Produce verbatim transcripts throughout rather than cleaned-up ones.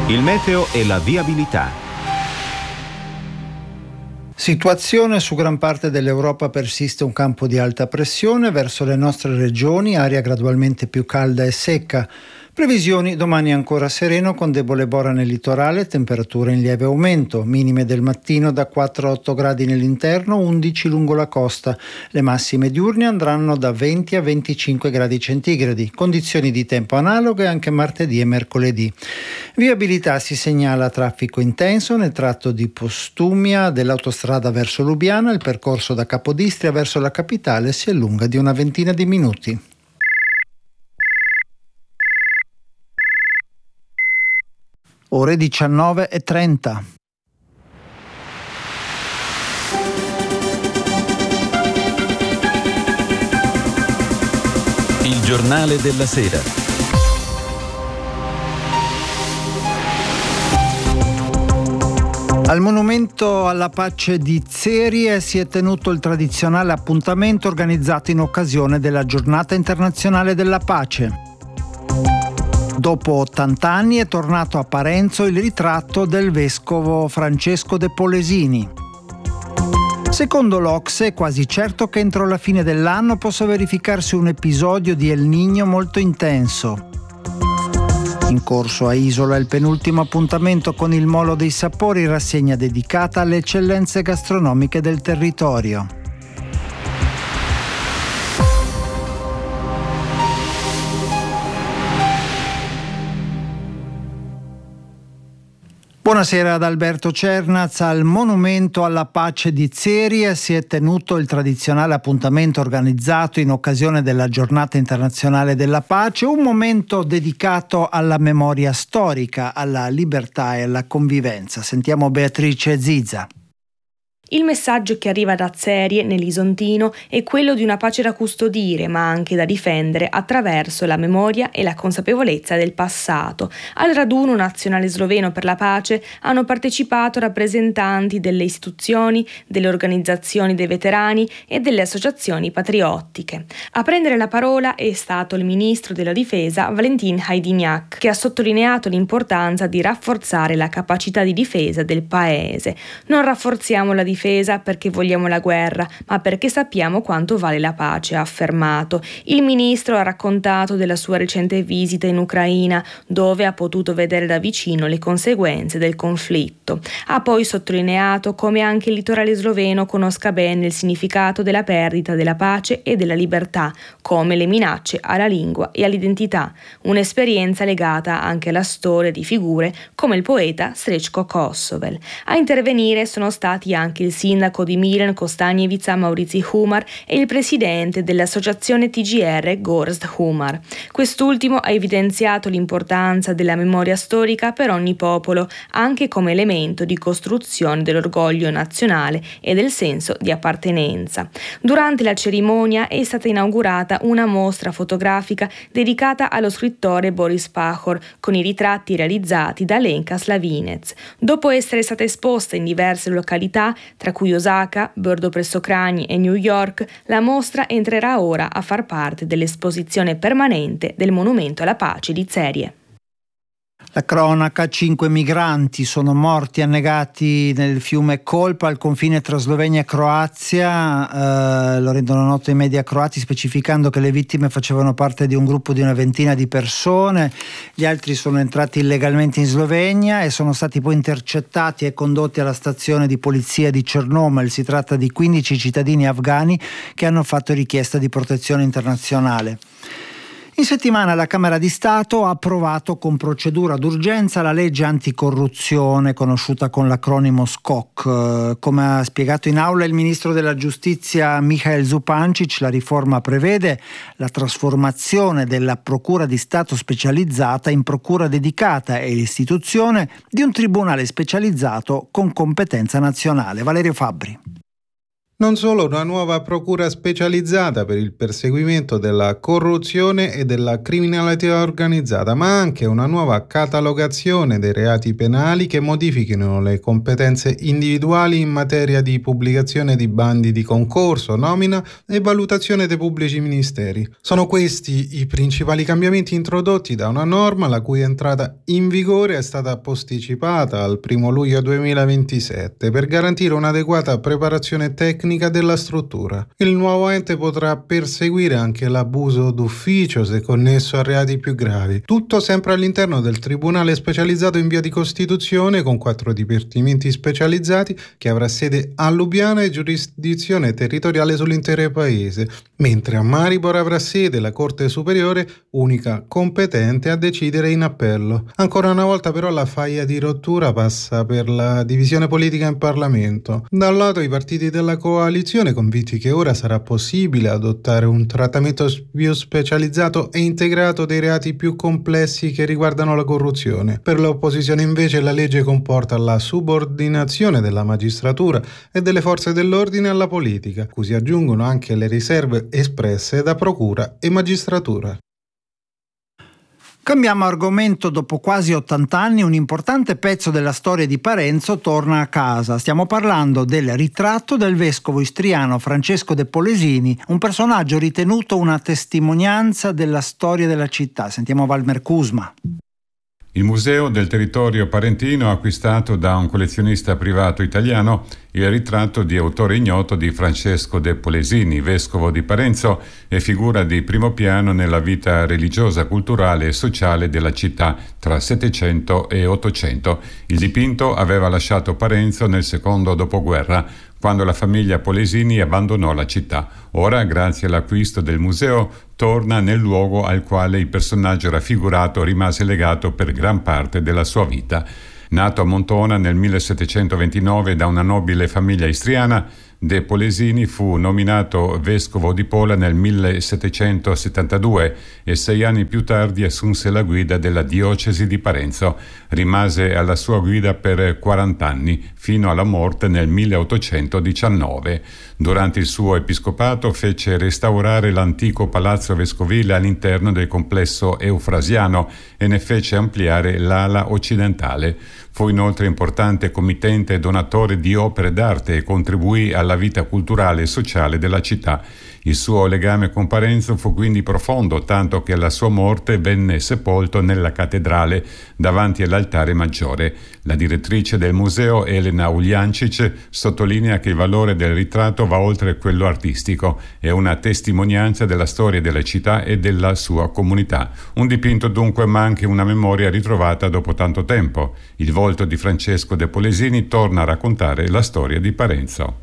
Il meteo e la viabilità. Situazione: su gran parte dell'Europa persiste un campo di alta pressione, verso le nostre regioni aria gradualmente più calda e secca. Previsioni: domani ancora sereno con debole bora nel litorale, temperature in lieve aumento, minime del mattino da quattro a otto gradi nell'interno, undici lungo la costa. Le massime diurne andranno da venti a venticinque gradi centigradi, condizioni di tempo analoghe anche martedì e mercoledì. Viabilità: si segnala traffico intenso nel tratto di Postumia dell'autostrada verso Lubiana, il percorso da Capodistria verso la capitale si allunga di una ventina di minuti. Ore diciannove e trenta. Il giornale della sera. Al monumento alla pace di Zerie si è tenuto il tradizionale appuntamento organizzato in occasione della Giornata internazionale della pace. Dopo ottanta anni è tornato a Parenzo il ritratto del vescovo Francesco De Polesini. Secondo l'O C S E è quasi certo che entro la fine dell'anno possa verificarsi un episodio di El Niño molto intenso. In corso a Isola il penultimo appuntamento con il Molo dei Sapori, rassegna dedicata alle eccellenze gastronomiche del territorio. Buonasera ad Alberto Cernaz. Al monumento alla pace di Zerie si è tenuto il tradizionale appuntamento organizzato in occasione della Giornata internazionale della pace, un momento dedicato alla memoria storica, alla libertà e alla convivenza. Sentiamo Beatrice Ziza. Il messaggio che arriva da Zerie, nell'Isontino, è quello di una pace da custodire, ma anche da difendere attraverso la memoria e la consapevolezza del passato. Al raduno nazionale sloveno per la pace hanno partecipato rappresentanti delle istituzioni, delle organizzazioni dei veterani e delle associazioni patriottiche. A prendere la parola è stato il ministro della difesa Valentin Hajdinjak, che ha sottolineato l'importanza di rafforzare la capacità di difesa del paese. Non rafforziamo la difesa perché vogliamo la guerra, ma perché sappiamo quanto vale la pace, ha affermato. Il ministro ha raccontato della sua recente visita in Ucraina, dove ha potuto vedere da vicino le conseguenze del conflitto. Ha poi sottolineato come anche il litorale sloveno conosca bene il significato della perdita della pace e della libertà, come le minacce alla lingua e all'identità, un'esperienza legata anche alla storia di figure come il poeta Srećko Kosovel. A intervenire sono stati anche il sindaco di Milan Kostanjevica Maurizi Humar e il presidente dell'associazione T G R Gorst Humar. Quest'ultimo ha evidenziato l'importanza della memoria storica per ogni popolo, anche come elemento di costruzione dell'orgoglio nazionale e del senso di appartenenza. Durante la cerimonia è stata inaugurata una mostra fotografica dedicata allo scrittore Boris Pahor, con i ritratti realizzati da Lenka Slavinec. Dopo essere stata esposta in diverse località, tra cui Osaka, Bordo presso Cragni e New York, la mostra entrerà ora a far parte dell'esposizione permanente del Monumento alla Pace di Zerie. La cronaca: cinque migranti sono morti annegati nel fiume Kolpa al confine tra Slovenia e Croazia, eh, lo rendono noto i media croati specificando che le vittime facevano parte di un gruppo di una ventina di persone. Gli altri sono entrati illegalmente in Slovenia e sono stati poi intercettati e condotti alla stazione di polizia di Chernomel. Si tratta di quindici cittadini afghani che hanno fatto richiesta di protezione internazionale. In settimana la Camera di Stato ha approvato con procedura d'urgenza la legge anticorruzione, conosciuta con l'acronimo S C O C. Come ha spiegato in aula il ministro della Giustizia Michael Zupancic, la riforma prevede la trasformazione della Procura di Stato specializzata in procura dedicata e l'istituzione di un tribunale specializzato con competenza nazionale. Valerio Fabbri. Non solo una nuova procura specializzata per il perseguimento della corruzione e della criminalità organizzata, ma anche una nuova catalogazione dei reati penali che modifichino le competenze individuali in materia di pubblicazione di bandi di concorso, nomina e valutazione dei pubblici ministeri. Sono questi i principali cambiamenti introdotti da una norma la cui entrata in vigore è stata posticipata al primo luglio duemilaventisette per garantire un'adeguata preparazione tecnica della struttura. Il nuovo ente potrà perseguire anche l'abuso d'ufficio se connesso a reati più gravi. Tutto sempre all'interno del Tribunale specializzato in via di Costituzione con quattro dipartimenti specializzati che avrà sede a Lubiana e giurisdizione territoriale sull'intero paese, mentre a Maribor avrà sede la Corte Superiore, unica competente a decidere in appello. Ancora una volta però la faglia di rottura passa per la divisione politica in Parlamento. Da un lato i partiti della coalizione coalizione convinti che ora sarà possibile adottare un trattamento più specializzato e integrato dei reati più complessi che riguardano la corruzione. Per l'opposizione invece la legge comporta la subordinazione della magistratura e delle forze dell'ordine alla politica, cui si aggiungono anche le riserve espresse da procura e magistratura. Cambiamo argomento. Dopo quasi ottanta anni un importante pezzo della storia di Parenzo torna a casa. Stiamo parlando del ritratto del vescovo istriano Francesco De Polesini, un personaggio ritenuto una testimonianza della storia della città. Sentiamo Valmer Cusma. Il museo del territorio parentino ha acquistato da un collezionista privato italiano il ritratto di autore ignoto di Francesco De Polesini, vescovo di Parenzo e figura di primo piano nella vita religiosa, culturale e sociale della città tra Settecento e Ottocento. Il dipinto aveva lasciato Parenzo nel secondo dopoguerra, quando la famiglia Polesini abbandonò la città. Ora, grazie all'acquisto del museo, torna nel luogo al quale il personaggio raffigurato rimase legato per gran parte della sua vita. Nato a Montona nel millesettecentoventinove da una nobile famiglia istriana, De Polesini fu nominato vescovo di Pola nel millesettecentosettantadue e sei anni più tardi assunse la guida della diocesi di Parenzo. Rimase alla sua guida per quaranta anni, fino alla morte nel milleottocentodiciannove. Durante il suo episcopato fece restaurare l'antico palazzo vescovile all'interno del complesso eufrasiano e ne fece ampliare l'ala occidentale. Fu inoltre importante committente e donatore di opere d'arte e contribuì alla vita culturale e sociale della città. Il suo legame con Parenzo fu quindi profondo, tanto che alla sua morte venne sepolto nella cattedrale davanti all'altare maggiore. La direttrice del museo, Elena Uliancic, sottolinea che il valore del ritratto va oltre quello artistico, è una testimonianza della storia della città e della sua comunità. Un dipinto dunque, ma anche una memoria ritrovata dopo tanto tempo. Il volto di Francesco De Polesini torna a raccontare la storia di Parenzo.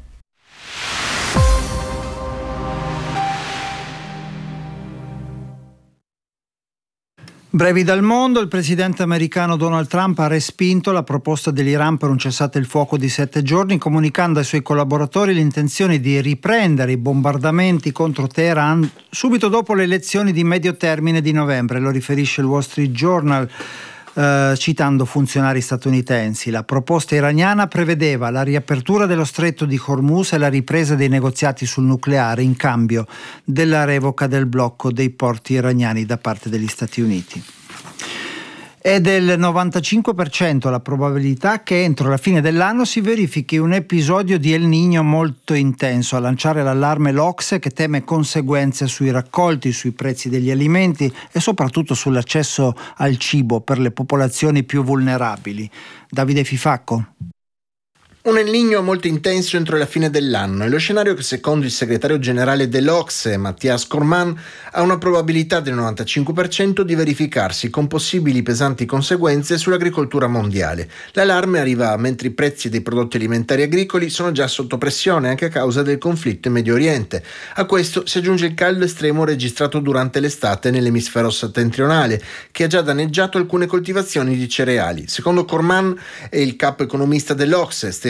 Brevi dal mondo, il presidente americano Donald Trump ha respinto la proposta dell'Iran per un cessate il fuoco di sette giorni, comunicando ai suoi collaboratori l'intenzione di riprendere i bombardamenti contro Teheran subito dopo le elezioni di medio termine di novembre. Lo riferisce il Wall Street Journal, eh, citando funzionari statunitensi. La proposta iraniana prevedeva la riapertura dello stretto di Hormuz e la ripresa dei negoziati sul nucleare in cambio della revoca del blocco dei porti iraniani da parte degli Stati Uniti. È del novantacinque per cento la probabilità che entro la fine dell'anno si verifichi un episodio di El Niño molto intenso. A lanciare l'allarme l'Ocse, che teme conseguenze sui raccolti, sui prezzi degli alimenti e soprattutto sull'accesso al cibo per le popolazioni più vulnerabili. Davide Fifacco. Un El Niño molto intenso entro la fine dell'anno è lo scenario che, secondo il segretario generale dell'Ocse, Mathias Cormann, ha una probabilità del novantacinque per cento di verificarsi, con possibili pesanti conseguenze sull'agricoltura mondiale. L'allarme arriva mentre i prezzi dei prodotti alimentari agricoli sono già sotto pressione anche a causa del conflitto in Medio Oriente. A questo si aggiunge il caldo estremo registrato durante l'estate nell'emisfero settentrionale, che ha già danneggiato alcune coltivazioni di cereali. Secondo Cormann e il capo economista dell'Ocse, Stefano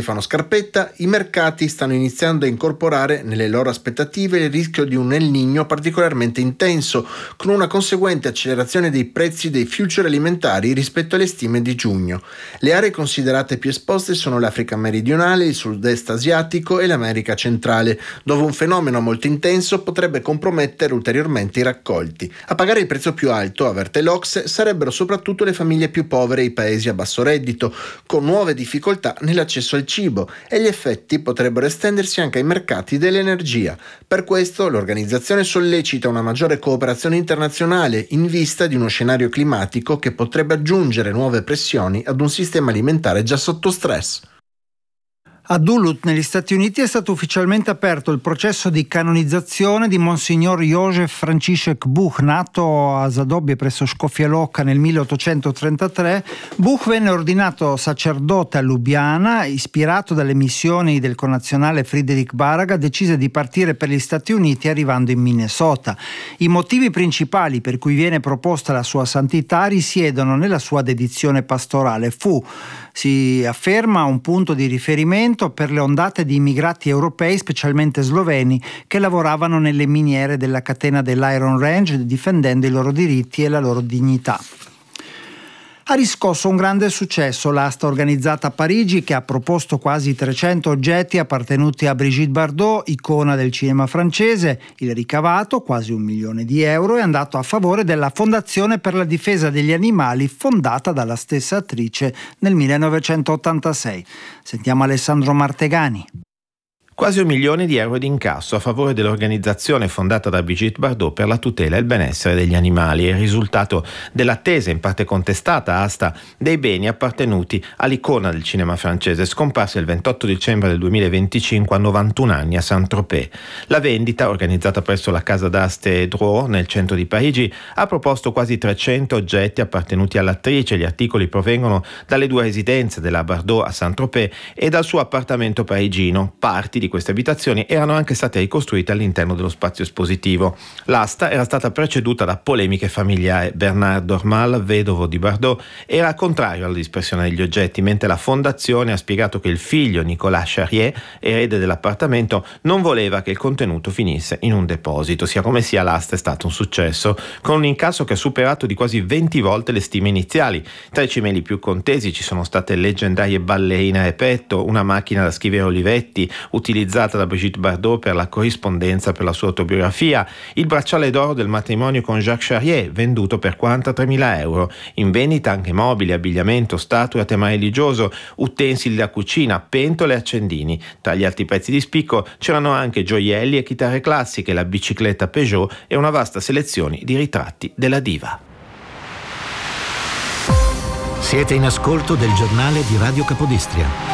fanno scarpetta, i mercati stanno iniziando a incorporare nelle loro aspettative il rischio di un El Niño particolarmente intenso, con una conseguente accelerazione dei prezzi dei future alimentari rispetto alle stime di giugno. Le aree considerate più esposte sono l'Africa meridionale, il sud-est asiatico e l'America centrale, dove un fenomeno molto intenso potrebbe compromettere ulteriormente i raccolti. A pagare il prezzo più alto, avverte l'Ocse, sarebbero soprattutto le famiglie più povere e i paesi a basso reddito, con nuove difficoltà nell'accesso al cibo, e gli effetti potrebbero estendersi anche ai mercati dell'energia. Per questo l'organizzazione sollecita una maggiore cooperazione internazionale in vista di uno scenario climatico che potrebbe aggiungere nuove pressioni ad un sistema alimentare già sotto stress. A Duluth, negli Stati Uniti, è stato ufficialmente aperto il processo di canonizzazione di Monsignor Józef Franciszek Buch. Nato a Zadobbie presso Szkofia nel milleottocentotrentatré, Buch venne ordinato sacerdote a Lubiana. Ispirato dalle missioni del connazionale Friedrich Baraga, decise di partire per gli Stati Uniti arrivando in Minnesota. I motivi principali per cui viene proposta la sua santità risiedono nella sua dedizione pastorale. Fu, si afferma, un punto di riferimento per le ondate di immigrati europei, specialmente sloveni, che lavoravano nelle miniere della catena dell'Iron Range, difendendo i loro diritti e la loro dignità. Ha riscosso un grande successo l'asta organizzata a Parigi, che ha proposto quasi trecento oggetti appartenuti a Brigitte Bardot, icona del cinema francese. Il ricavato, quasi un milione di euro, è andato a favore della Fondazione per la difesa degli animali, fondata dalla stessa attrice nel millenovecentottantasei. Sentiamo Alessandro Martegani. Quasi un milione di euro di incasso a favore dell'organizzazione fondata da Brigitte Bardot per la tutela e il benessere degli animali, è il risultato dell'attesa, in parte contestata, asta dei beni appartenuti all'icona del cinema francese, scomparsa il ventotto dicembre del duemilaventicinque a novantuno anni a Saint-Tropez. La vendita, organizzata presso la casa d'aste Drouot nel centro di Parigi, ha proposto quasi trecento oggetti appartenuti all'attrice. Gli articoli provengono dalle due residenze della Bardot a Saint-Tropez e dal suo appartamento parigino. Parti di queste abitazioni erano anche state ricostruite all'interno dello spazio espositivo. L'asta era stata preceduta da polemiche familiari. Bernard Dormal, vedovo di Bardot, era contrario alla dispersione degli oggetti, mentre la fondazione ha spiegato che il figlio Nicolas Charrier, erede dell'appartamento, non voleva che il contenuto finisse in un deposito. Sia come sia, l'asta è stato un successo, con un incasso che ha superato di quasi venti volte le stime iniziali. Tra i cimeli più contesi ci sono state leggendarie ballerina e petto, una macchina da scrivere Olivetti, utilizzata utilizzata da Brigitte Bardot per la corrispondenza per la sua autobiografia, il bracciale d'oro del matrimonio con Jacques Charrier, venduto per quarantatremila euro. In vendita anche mobili, abbigliamento, statue a tema religioso, utensili da cucina, pentole e accendini. Tra gli altri pezzi di spicco c'erano anche gioielli e chitarre classiche, la bicicletta Peugeot e una vasta selezione di ritratti della diva. Siete in ascolto del giornale di Radio Capodistria.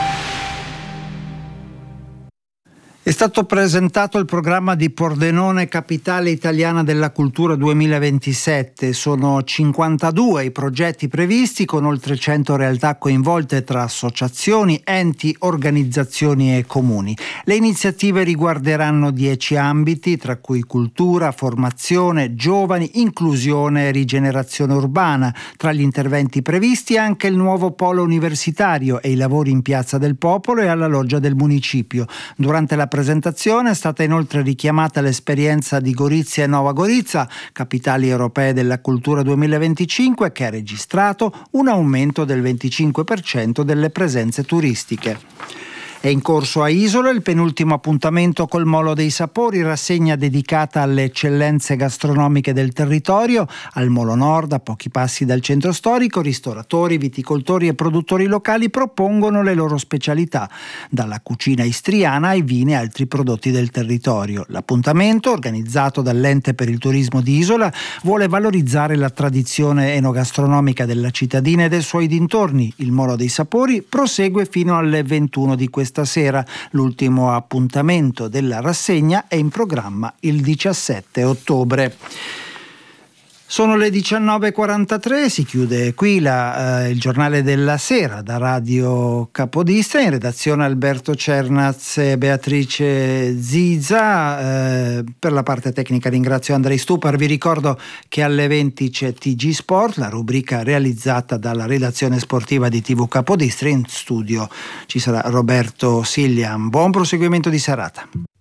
È stato presentato il programma di Pordenone Capitale Italiana della Cultura duemilaventisette. Sono cinquantadue i progetti previsti, con oltre cento realtà coinvolte tra associazioni, enti, organizzazioni e comuni. Le iniziative riguarderanno dieci ambiti, tra cui cultura, formazione, giovani, inclusione e rigenerazione urbana. Tra gli interventi previsti anche il nuovo polo universitario e i lavori in Piazza del Popolo e alla loggia del municipio. Durante la presentazione è stata inoltre richiamata l'esperienza di Gorizia e Nova Gorica, capitali europee della cultura duemilaventicinque, che ha registrato un aumento del venticinque per cento delle presenze turistiche. È in corso a Isola il penultimo appuntamento col Molo dei Sapori, rassegna dedicata alle eccellenze gastronomiche del territorio. Al Molo Nord, a pochi passi dal centro storico, ristoratori, viticoltori e produttori locali propongono le loro specialità, dalla cucina istriana ai vini e altri prodotti del territorio. L'appuntamento, organizzato dall'Ente per il Turismo di Isola, vuole valorizzare la tradizione enogastronomica della cittadina e dei suoi dintorni. Il Molo dei Sapori prosegue fino alle ventuno di questa sera. L'ultimo appuntamento della rassegna è in programma il diciassette ottobre. Sono le diciannove e quarantatré, si chiude qui la, eh, il giornale della sera da Radio Capodistria. In redazione Alberto Cernaz e Beatrice Ziza. Eh, per la parte tecnica ringrazio Andrei Stupar. Vi ricordo che alle venti c'è T G Sport, la rubrica realizzata dalla redazione sportiva di T V Capodistria. In studio ci sarà Roberto Sillian. Buon proseguimento di serata.